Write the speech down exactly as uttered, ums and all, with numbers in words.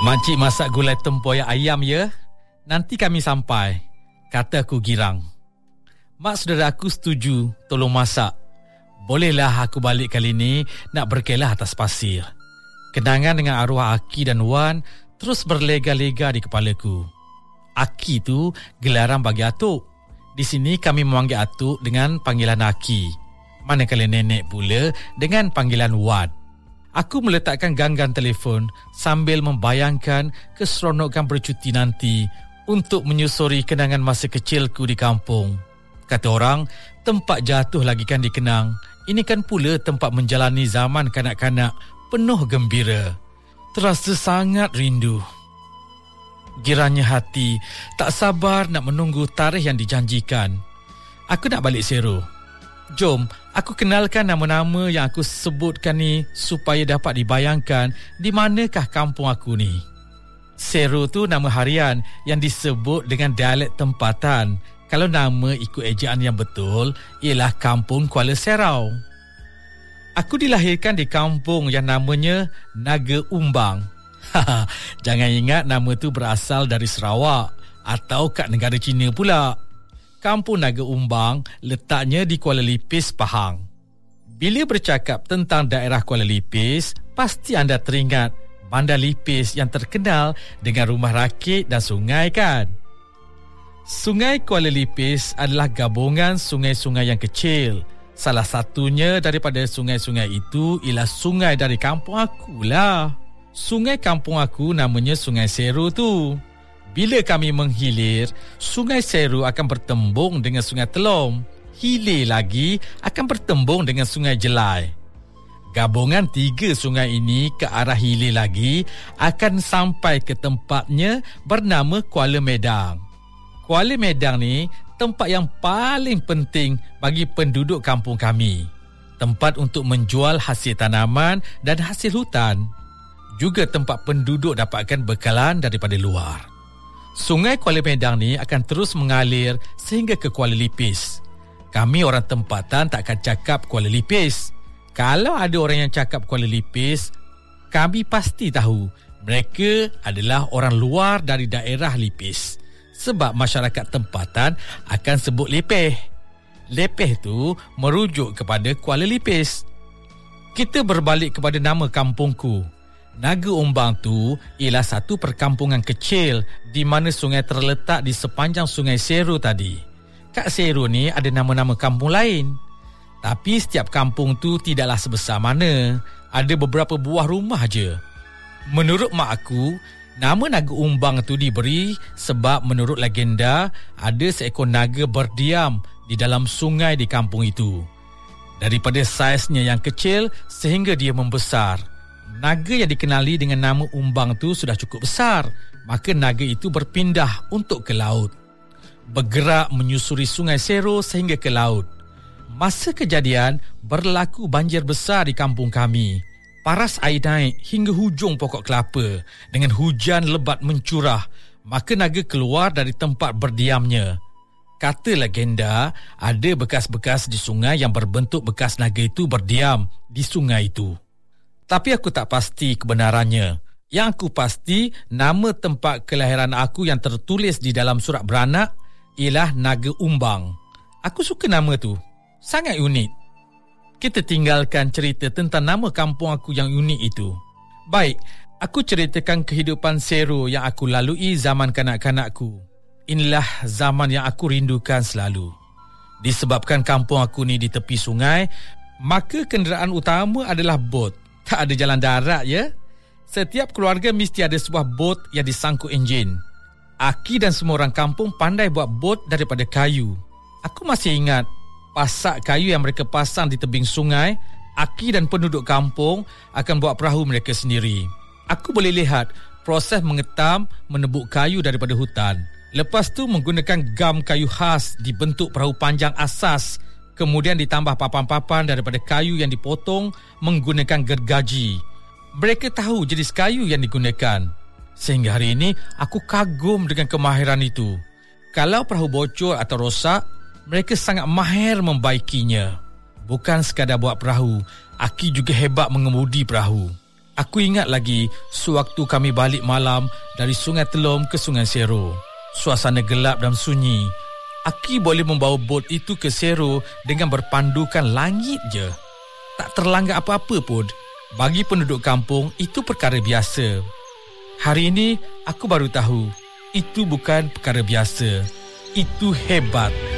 Makcik masak gulai tempoyak ayam ya? Nanti kami sampai, kata aku girang. Mak saudara aku setuju tolong masak. Bolehlah aku balik kali ni nak berkelah atas pasir. Kenangan dengan arwah Aki dan Wan terus berlega-lega di kepalaku. Aki tu gelaran bagi atuk. Di sini kami memanggil atuk dengan panggilan Aki. Manakala nenek pula dengan panggilan Wan. Aku meletakkan ganggang telefon sambil membayangkan keseronokan bercuti nanti untuk menyusuri kenangan masa kecilku di kampung. Kata orang, tempat jatuh lagi kan dikenang. Ini kan pula tempat menjalani zaman kanak-kanak penuh gembira. Terasa sangat rindu. Giranya hati, tak sabar nak menunggu tarikh yang dijanjikan. Aku nak balik Serow. Jom, aku kenalkan nama-nama yang aku sebutkan ni supaya dapat dibayangkan di manakah kampung aku ni. Serow tu nama harian yang disebut dengan dialek tempatan. Kalau nama ikut ejaan yang betul ialah Kampung Kuala Serau. Aku dilahirkan di kampung yang namanya Naga Umbang. Jangan ingat nama tu berasal dari Sarawak atau kat negara Cina pula. Kampung Naga Umbang letaknya di Kuala Lipis, Pahang. Bila bercakap tentang daerah Kuala Lipis, pasti anda teringat Bandar Lipis yang terkenal dengan rumah rakit dan sungai kan? Sungai Kuala Lipis adalah gabungan sungai-sungai yang kecil. Salah satunya daripada sungai-sungai itu ialah sungai dari kampung aku lah. Sungai kampung aku namanya Sungai Serow tu. Bila kami menghilir, Sungai Serow akan bertembung dengan Sungai Telom. Hilir lagi akan bertembung dengan Sungai Jelai. Gabungan tiga sungai ini ke arah hilir lagi akan sampai ke tempatnya bernama Kuala Medang. Kuala Medang ni tempat yang paling penting bagi penduduk kampung kami. Tempat untuk menjual hasil tanaman dan hasil hutan. Juga tempat penduduk dapatkan bekalan daripada luar. Sungai Kuala Medang ni akan terus mengalir sehingga ke Kuala Lipis. Kami orang tempatan takkan cakap Kuala Lipis. Kalau ada orang yang cakap Kuala Lipis, kami pasti tahu mereka adalah orang luar dari daerah Lipis. Sebab masyarakat tempatan akan sebut lepeh. Lepeh tu merujuk kepada Kuala Lipis. Kita berbalik kepada nama kampungku. Naga Umbang tu ialah satu perkampungan kecil di mana sungai terletak di sepanjang Sungai Serow tadi. Kat Serow ni ada nama-nama kampung lain. Tapi setiap kampung tu tidaklah sebesar mana. Ada beberapa buah rumah je. Menurut mak aku, nama Naga Umbang tu diberi sebab menurut legenda ada seekor naga berdiam di dalam sungai di kampung itu. Daripada saiznya yang kecil sehingga dia membesar. Naga yang dikenali dengan nama Umbang tu sudah cukup besar, maka naga itu berpindah untuk ke laut. Bergerak menyusuri Sungai Serow sehingga ke laut. Masa kejadian berlaku banjir besar di kampung kami. Paras air naik hingga hujung pokok kelapa dengan hujan lebat mencurah, maka naga keluar dari tempat berdiamnya. Kata legenda, ada bekas-bekas di sungai yang berbentuk bekas naga itu berdiam di sungai itu. Tapi aku tak pasti kebenarannya. Yang aku pasti, nama tempat kelahiran aku yang tertulis di dalam surat beranak ialah Naga Umbang. Aku suka nama tu. Sangat unik. Kita tinggalkan cerita tentang nama kampung aku yang unik itu. Baik, aku ceritakan kehidupan Serow yang aku lalui zaman kanak-kanakku. Inilah zaman yang aku rindukan selalu. Disebabkan kampung aku ni di tepi sungai, maka kenderaan utama adalah bot. Tak ada jalan darat ya. Setiap keluarga mesti ada sebuah bot yang disangkut enjin. Aki dan semua orang kampung pandai buat bot daripada kayu. Aku masih ingat pasak kayu yang mereka pasang di tebing sungai. Aki dan penduduk kampung akan buat perahu mereka sendiri. Aku boleh lihat proses mengetam, menebuk kayu daripada hutan. Lepas tu menggunakan gam kayu khas dibentuk perahu panjang asas. Kemudian ditambah papan-papan daripada kayu yang dipotong menggunakan gergaji. Mereka tahu jenis kayu yang digunakan. Sehingga hari ini aku kagum dengan kemahiran itu. Kalau perahu bocor atau rosak, mereka sangat mahir membaikinya. Bukan sekadar buat perahu, Aki juga hebat mengemudi perahu. Aku ingat lagi sewaktu kami balik malam dari Sungai Telom ke Sungai Serow. Suasana gelap dan sunyi. Aki boleh membawa bot itu ke Serow dengan berpandukan langit je. Tak terlanggar apa-apa pun. Bagi penduduk kampung, itu perkara biasa. Hari ini, aku baru tahu, itu bukan perkara biasa. Itu hebat.